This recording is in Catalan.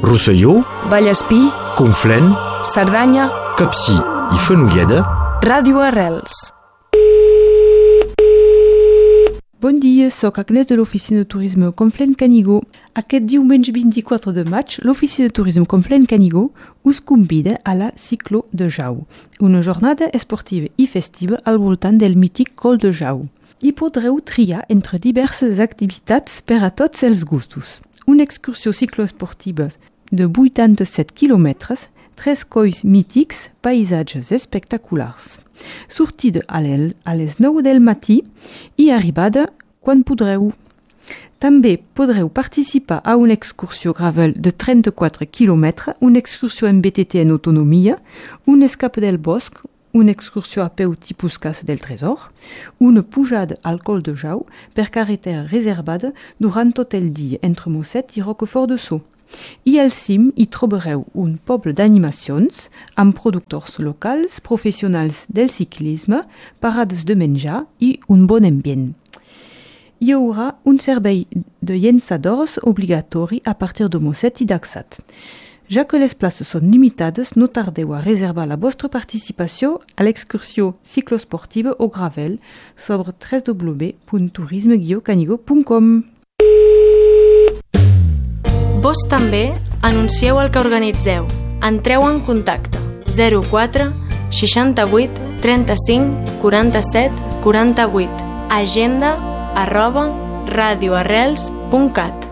Rosselló, Vallespí, Conflent, Cerdanya, Capcir i Fenolleda. Ràdio Arrels. Bon dia, soc Agnès de l'Oficina de Turisme Conflent Canigó. Aquest diumenge 24 de maig, l'Oficina de Turisme Conflent Canigó us convida a la Ciclo de Jau, una jornada esportiva i festiva al voltant del mític Col de Jau. Hi podreu triar entre diverses activitats per a tots els gustos. Una excursió cicloesportiva de 87 quilòmetres, 3 colls mítics, paisatges espectaculars. Sortida a les 9 del matí i arribada quan podreu. També podreu participar a una excursió gravel de 34 quilòmetres, una excursió en BTT en autonomia, un escape del bosc, una excursió a peu tipus Casa del Tresor, una pujada al Col de Jau per carretera reservada durant tot el dia entre Mosset i Roquefort de Sceaux. I al cim hi trobareu un poble d'animacions amb productors locals, professionals del ciclisme, parades de menjar i un bon ambient. Hi haurà un servei de llançadors obligatori a partir de Mosset i Daxat. Ja que les places són limitades, no tardeu a reservar la vostra participació a l'excursió cicloesportiva o gravel sobre www.turisme-canigo.com. Vos també anuncieu el que organitzeu. Entreu en contacte 04 68 35 47 48 agenda@radioarrels.cat.